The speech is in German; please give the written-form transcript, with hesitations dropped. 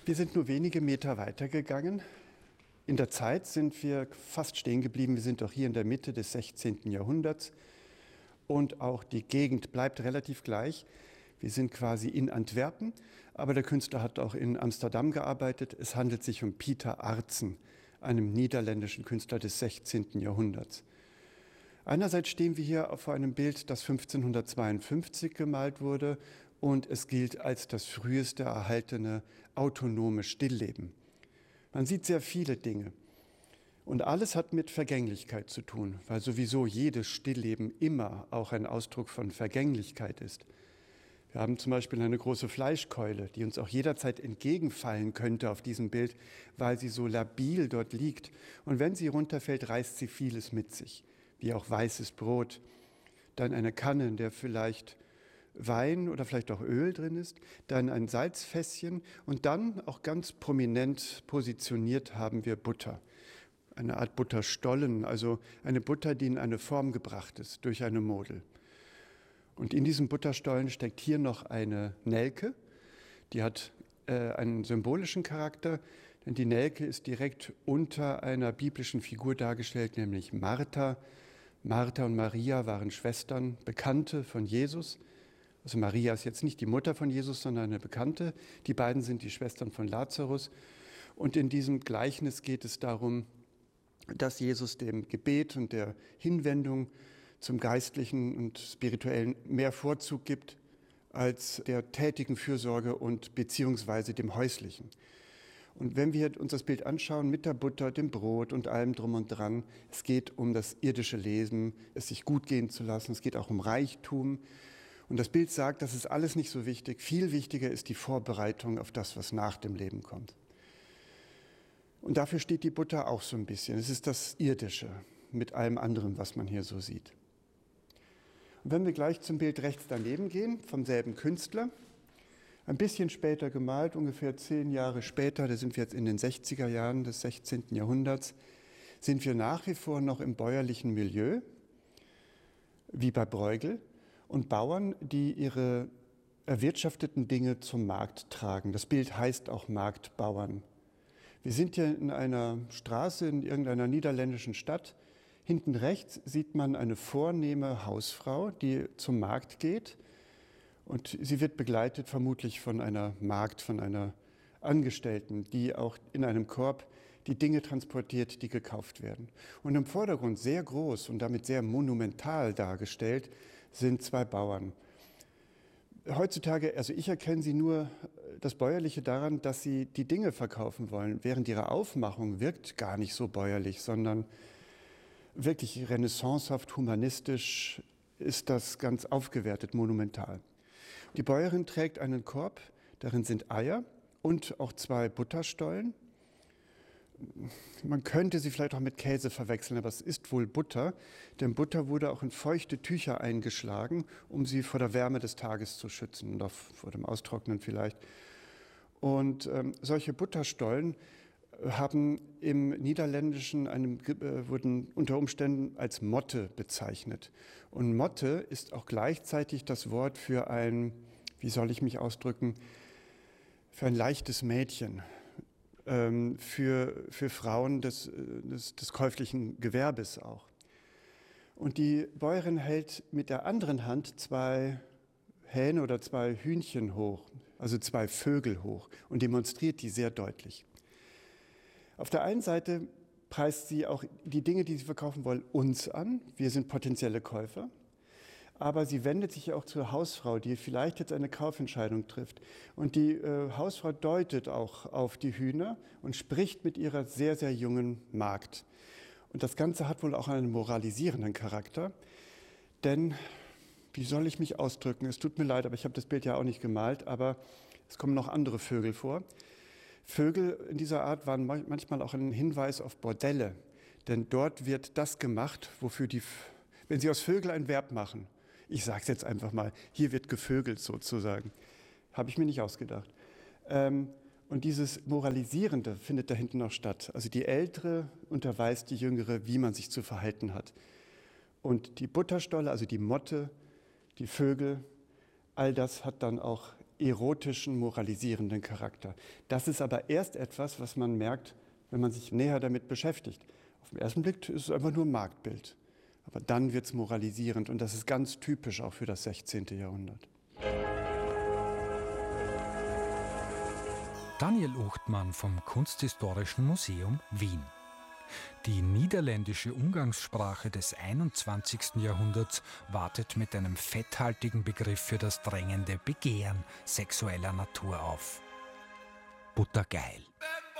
Wir sind nur wenige Meter weitergegangen. In der Zeit sind wir fast stehen geblieben. Wir sind doch hier in der Mitte des 16. Jahrhunderts und auch die Gegend bleibt relativ gleich. Wir sind quasi in Antwerpen, aber der Künstler hat auch in Amsterdam gearbeitet. Es handelt sich um Pieter Artsen, einem niederländischen Künstler des 16. Jahrhunderts. Einerseits stehen wir hier vor einem Bild, das 1552 gemalt wurde und es gilt als das früheste erhaltene autonome Stillleben. Man sieht sehr viele Dinge und alles hat mit Vergänglichkeit zu tun, weil sowieso jedes Stillleben immer auch ein Ausdruck von Vergänglichkeit ist. Wir haben zum Beispiel eine große Fleischkeule, die uns auch jederzeit entgegenfallen könnte auf diesem Bild, weil sie so labil dort liegt. Und wenn sie runterfällt, reißt sie vieles mit sich, wie auch weißes Brot. Dann eine Kanne, in der vielleicht Wein oder vielleicht auch Öl drin ist, dann ein Salzfässchen und dann auch ganz prominent positioniert haben wir Butter. Eine Art Butterstollen, also eine Butter, die in eine Form gebracht ist durch eine Model. Und in diesem Butterstollen steckt hier noch eine Nelke, die hat einen symbolischen Charakter, denn die Nelke ist direkt unter einer biblischen Figur dargestellt, nämlich Martha. Martha und Maria waren Schwestern, Bekannte von Jesus. Also Maria ist jetzt nicht die Mutter von Jesus, sondern eine Bekannte. Die beiden sind die Schwestern von Lazarus. Und in diesem Gleichnis geht es darum, dass Jesus dem Gebet und der Hinwendung zum Geistlichen und Spirituellen mehr Vorzug gibt als der tätigen Fürsorge und beziehungsweise dem Häuslichen. Und wenn wir uns das Bild anschauen mit der Butter, dem Brot und allem drum und dran, es geht um das irdische Leben, es sich gut gehen zu lassen, es geht auch um Reichtum. Und das Bild sagt, das ist alles nicht so wichtig. Viel wichtiger ist die Vorbereitung auf das, was nach dem Leben kommt. Und dafür steht die Butter auch so ein bisschen. Es ist das Irdische mit allem anderen, was man hier so sieht. Und wenn wir gleich zum Bild rechts daneben gehen, vom selben Künstler, ein bisschen später gemalt, ungefähr 10 Jahre später, da sind wir jetzt in den 60er Jahren des 16. Jahrhunderts, sind wir nach wie vor noch im bäuerlichen Milieu, wie bei Bruegel, und Bauern, die ihre erwirtschafteten Dinge zum Markt tragen. Das Bild heißt auch Marktbauern. Wir sind hier in einer Straße in irgendeiner niederländischen Stadt. Hinten rechts sieht man eine vornehme Hausfrau, die zum Markt geht. Und sie wird begleitet vermutlich von einer Magd, von einer Angestellten, die auch in einem Korb die Dinge transportiert, die gekauft werden. Und im Vordergrund sehr groß und damit sehr monumental dargestellt sind 2 Bauern. Heutzutage, also ich erkenne sie nur das Bäuerliche daran, dass sie die Dinge verkaufen wollen. Während ihre Aufmachung wirkt gar nicht so bäuerlich, sondern wirklich renaissancehaft, humanistisch ist das ganz aufgewertet, monumental. Die Bäuerin trägt einen Korb, darin sind Eier und auch 2 Butterstollen. Man könnte sie vielleicht auch mit Käse verwechseln, aber es ist wohl Butter, denn Butter wurde auch in feuchte Tücher eingeschlagen, um sie vor der Wärme des Tages zu schützen und auch vor dem Austrocknen vielleicht. Und solche Butterstollen haben im Niederländischen wurden unter Umständen als Motte bezeichnet. Und Motte ist auch gleichzeitig das Wort für ein, wie soll ich mich ausdrücken, für ein leichtes Mädchen. Für Frauen des käuflichen Gewerbes auch. Und die Bäuerin hält mit der anderen Hand 2 Hähne oder 2 Hühnchen hoch, also 2 Vögel hoch und demonstriert die sehr deutlich. Auf der einen Seite preist sie auch die Dinge, die sie verkaufen wollen, uns an. Wir sind potenzielle Käufer. Aber sie wendet sich auch zur Hausfrau, die vielleicht jetzt eine Kaufentscheidung trifft. Und die Hausfrau deutet auch auf die Hühner und spricht mit ihrer sehr, sehr jungen Magd. Und das Ganze hat wohl auch einen moralisierenden Charakter. Denn, wie soll ich mich ausdrücken? Es tut mir leid, aber ich habe das Bild ja auch nicht gemalt, aber es kommen noch andere Vögel vor. Vögel in dieser Art waren manchmal auch ein Hinweis auf Bordelle. Denn dort wird das gemacht, wofür wenn Sie aus Vögel ein Verb machen, ich sage es jetzt einfach mal, hier wird gevögelt sozusagen. Habe ich mir nicht ausgedacht. Und dieses Moralisierende findet da hinten noch statt. Also die Ältere unterweist die Jüngere, wie man sich zu verhalten hat. Und die Butterstolle, also die Motte, die Vögel, all das hat dann auch erotischen, moralisierenden Charakter. Das ist aber erst etwas, was man merkt, wenn man sich näher damit beschäftigt. Auf den ersten Blick ist es einfach nur ein Marktbild. Aber dann wird es moralisierend und das ist ganz typisch auch für das 16. Jahrhundert. Daniel Uchtmann vom Kunsthistorischen Museum Wien. Die niederländische Umgangssprache des 21. Jahrhunderts wartet mit einem fetthaltigen Begriff für das drängende Begehren sexueller Natur auf. Buttergeil.